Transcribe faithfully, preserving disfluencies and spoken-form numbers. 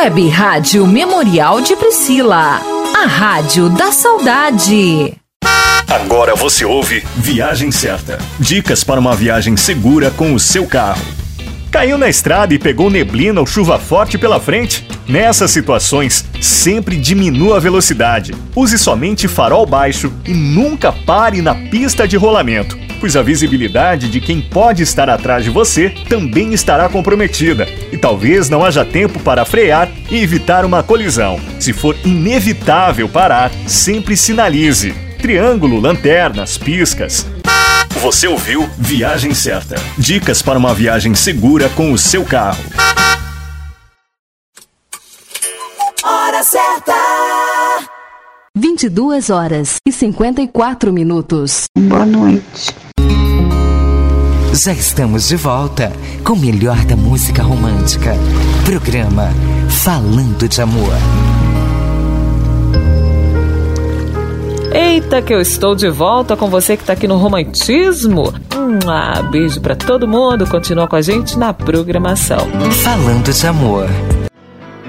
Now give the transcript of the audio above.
Web Rádio Memorial de Priscila, a rádio da saudade. Agora você ouve Viagem Certa. Dicas para uma viagem segura com o seu carro. Caiu na estrada e pegou neblina ou chuva forte pela frente? Nessas situações, sempre diminua a velocidade. Use somente farol baixo e nunca pare na pista de rolamento, pois a visibilidade de quem pode estar atrás de você também estará comprometida e talvez não haja tempo para frear e evitar uma colisão. Se for inevitável parar, sempre sinalize. Triângulo, lanternas, piscas. Você ouviu Viagem Certa. Dicas para uma viagem segura com o seu carro. Hora certa. vinte e duas horas e cinquenta e quatro minutos. Boa noite. Já estamos de volta com o melhor da música romântica. Programa Falando de Amor. Eita, que eu estou de volta com você que está aqui no Romantismo. Hum, ah, beijo para todo mundo. Continua com a gente na programação. Falando de Amor.